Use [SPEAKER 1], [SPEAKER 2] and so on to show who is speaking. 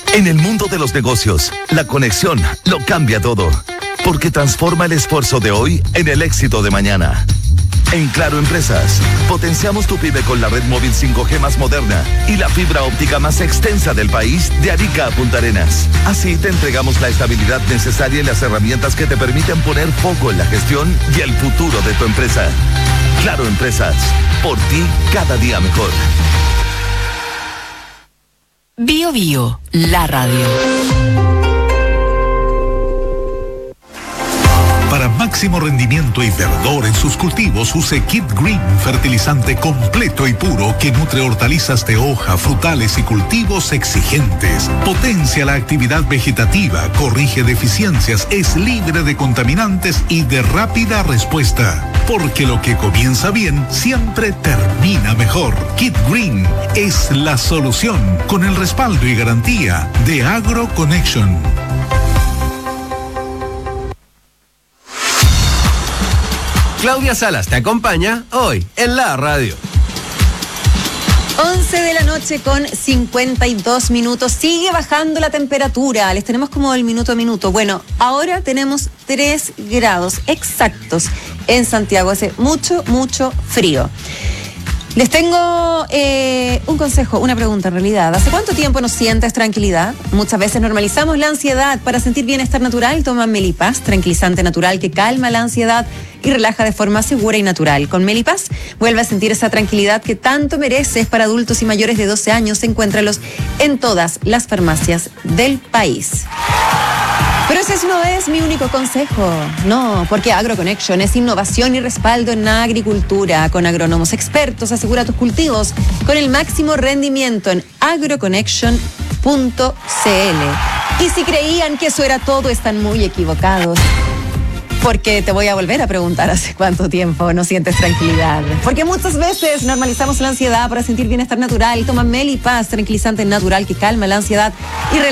[SPEAKER 1] En el mundo de los negocios, la conexión lo cambia todo, porque transforma el esfuerzo de hoy en el éxito de mañana. En Claro Empresas, potenciamos tu pyme con la red móvil 5G más moderna y la fibra óptica más extensa del país, de Arica a Punta Arenas. Así te entregamos la estabilidad necesaria y las herramientas que te permiten poner foco en la gestión y el futuro de tu empresa. Claro Empresas, por ti cada día mejor.
[SPEAKER 2] Bio Bio, la radio.
[SPEAKER 3] Para máximo rendimiento y verdor en sus cultivos, use Kit Green, fertilizante completo y puro que nutre hortalizas de hoja, frutales y cultivos exigentes. Potencia la actividad vegetativa, corrige deficiencias, es libre de contaminantes y de rápida respuesta. Porque lo que comienza bien siempre termina mejor. Kit Green es la solución, con el respaldo y garantía de AgroConnection.
[SPEAKER 4] Claudia Salas te acompaña hoy en la radio.
[SPEAKER 5] 11 de la noche con 52 minutos. Sigue bajando la temperatura. Les tenemos como el minuto a minuto. Bueno, ahora tenemos 3 grados exactos en Santiago. Hace mucho, mucho frío. Les tengo un consejo, una pregunta en realidad. ¿Hace cuánto tiempo no sientes tranquilidad? Muchas veces normalizamos la ansiedad. Para sentir bienestar natural, toma Melipaz, tranquilizante natural que calma la ansiedad y relaja de forma segura y natural. Con Melipaz, vuelve a sentir esa tranquilidad que tanto mereces. Para adultos y mayores de 12 años, encuéntralos en todas las farmacias del país. Pero ese no es mi único consejo, no, porque AgroConnection es innovación y respaldo en la agricultura. Con agrónomos expertos, asegura tus cultivos con el máximo rendimiento en agroconnection.cl. Y si creían que eso era todo, están muy equivocados. Porque te voy a volver a preguntar hace cuánto tiempo no sientes tranquilidad. Porque muchas veces normalizamos la ansiedad para sentir bienestar natural. Toma Melipaz, tranquilizante natural que calma la ansiedad y